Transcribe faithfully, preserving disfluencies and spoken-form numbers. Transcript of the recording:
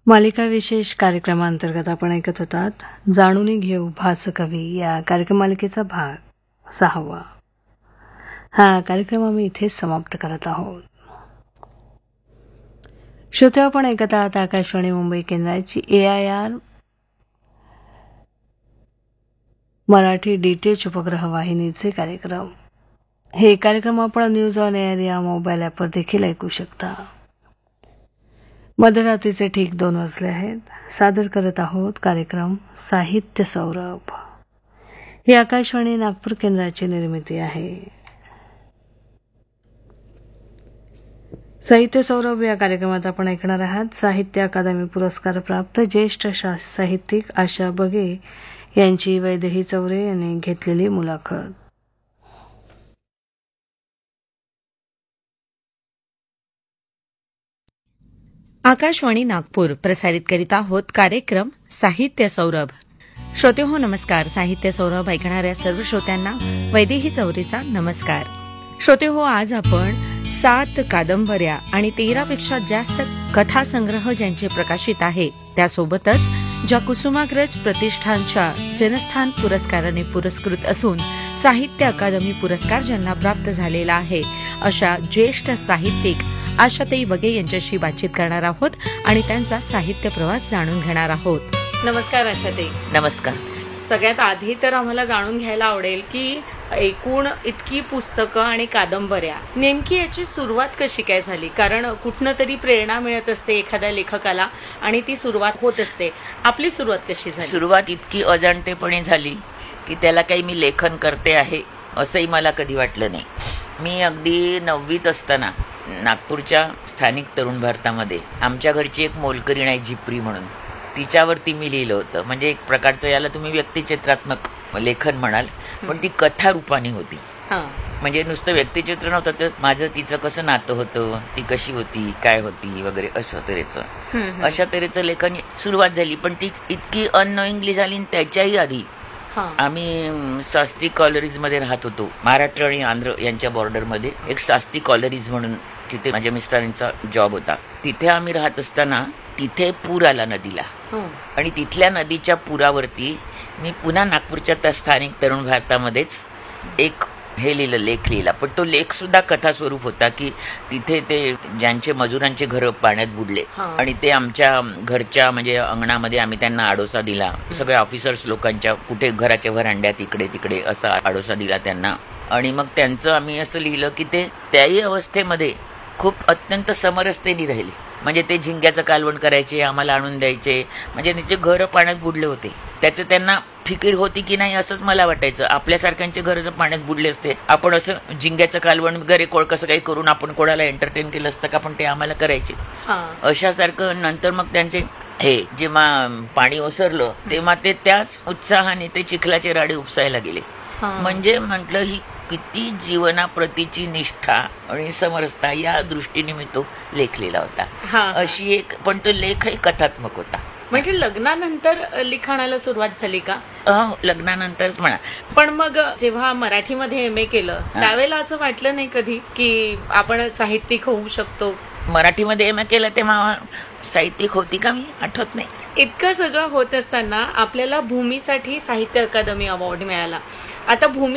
मालिका विशेष कार्यक्रमांतर्गत आपण ऐकत होतात जाणून घेऊ भासकवी या कार्यक्रमालिकेचा भाग सहावा. हा कार्यक्रम आम्ही इथेच समाप्त करत आहोत. श्रोते, आपण ऐकत आहात आकाशवाणी मुंबई केंद्राची ए आय आर मराठी डीटीएच उपग्रह वाहिनीचे कार्यक्रम. हे कार्यक्रम आपण न्यूज ऑन एअर या मोबाईल ॲपवर देखील ऐकू शकता. मध्यरात्रीचे ठीक दोन वाजले आहेत. सादर करत आहोत कार्यक्रम साहित्य सौरभ. ही आकाशवाणी नागपूर केंद्राची निर्मिती आहे. साहित्य सौरभ या कार्यक्रमात आपण ऐकणार आहात साहित्य अकादमी पुरस्कार प्राप्त ज्येष्ठ साहित्यिक आशा बगे यांची वैदेही चौरे यांनी घेतलेली मुलाखत. आकाशवाणी नागपूर प्रसारित करीत आहोत कार्यक्रम साहित्य सौरभ. श्रोते हो नमस्कार. साहित्य सौरभ ऐकणाऱ्या सर्व श्रोत्यांना वैदेही चौरेचा नमस्कार. श्रोते हो, आज आपण सात कादंबऱ्या आणि तेरापेक्षा जास्त कथासंग्रह ज्यांचे प्रकाशित आहे त्यासोबतच ज्या कुसुमाग्रज प्रतिष्ठानच्या जनस्थान पुरस्काराने पुरस्कृत असून साहित्य अकादमी पुरस्कार ज्यांना प्राप्त झालेला आहे अशा ज्येष्ठ साहित्यिक आशाताई बगे यांच्याशी बातचीत करणार आहोत आणि त्यांचा साहित्य प्रवास जाणून घेणार आहोत. नमस्कार आशाताई. नमस्कार. सगळ्यात आधी तर आम्हाला जाणून घ्यायला आवडेल की एकूण इतकी पुस्तकं आणि कादंबऱ्या, नेमकी याची सुरुवात कशी काय झाली? कारण कुठनं तरी प्रेरणा मिळत असते एखाद्या लेखकाला आणि ती सुरुवात होत असते. आपली सुरुवात कशी झाली? सुरुवात इतकी अजाणतेपणे झाली की त्याला काही मी लेखन करते आहे असंही मला कधी वाटलं नाही. मी अगदी नववीत असताना नागपूरच्या स्थानिक तरुण भारतामध्ये आमच्या घरची एक मोलकरीण आहे जिप्री म्हणून, तिच्यावरती मी लिहिलं होतं. म्हणजे एक प्रकारचं याला तुम्ही व्यक्तिचित्रात्मक लेखन म्हणाल, पण ती कथा रूपाने होती. म्हणजे नुसतं व्यक्तिचित्र नव्हतं, तर माझं तिचं कसं नातं होतं, ती कशी होती, काय होती वगैरे अशा तऱ्हेचं अशा तऱ्हेचं लेखन सुरुवात झाली. पण ती इतकी अननोईंगली झाली. त्याच्याही आधी आम्ही शास्त्री कॉलरीजमध्ये राहत होतो. महाराष्ट्र आणि आंध्र यांच्या बॉर्डरमध्ये एक शास्त्री कॉलरीज म्हणून तिथे माझ्या मिस्टरांचा जॉब होता. तिथे आम्ही राहत असताना तिथे पूर आला नदीला आणि तिथल्या नदीच्या पुरावरती मी पुन्हा नागपूरच्या त्या स्थानिक तरुण भारतामध्येच एक हे लिहिलं, लेख लिहिला. पण तो लेख सुद्धा कथा स्वरूप होता की तिथे ते ज्यांचे मजुरांचे घर पाण्यात बुडले आणि ते आमच्या घरच्या म्हणजे अंगणामध्ये आम्ही त्यांना आडोसा दिला. सगळ्या ऑफिसर्स लोकांच्या कुठे घराच्या व्हरांड्यात इकडे तिकडे असा आडोसा दिला त्यांना. आणि मग त्यांचं आम्ही असं लिहिलं की ते त्याही अवस्थेमध्ये खूप अत्यंत समरसतेने राहिले. म्हणजे ते झिंग्याचं कालवण करायचे, आम्हाला आणून द्यायचे. म्हणजे त्याचे घरं पाण्यात बुडले होते. त्याचं त्यांना फिकीर होती की नाही असंच मला वाटायचं. आपल्यासारख्यांचे घर जर पाण्यात बुडले असते, आपण असं झिंग्याचं कालवण वगैरे कोण कसं काही करून आपण कोणाला एंटरटेन केलं असतं का, पण ते आम्हाला करायचे अशासारखं. नंतर मग त्यांचे हे जेव्हा पाणी ओसरलं तेव्हा ते त्याच उत्साहाने ते चिखलाचे राडे उपसायला गेले. म्हणजे म्हटलं ही किती जीवनाप्रतीची निष्ठा आणि समरसता या दृष्टीने मी तो लेख लिहिला होता. अशी एक, पण तो लेखही कथात्मक होता. म्हणजे लग्नानंतर लिखाणाला सुरुवात झाली का? लग्नानंतरच म्हणा. पण मग जेव्हा मराठीमध्ये एम ए केलं त्यावेळेला असं वाटलं नाही कधी की आपण साहित्यिक होऊ शकतो? मराठीमध्ये एम ए केलं तेव्हा साहित्यिक होती का मी आठवत नाही. इतकं सगळं होत असताना आपल्याला भूमीसाठी साहित्य अकादमी अवॉर्ड मिळाला. आता भूमी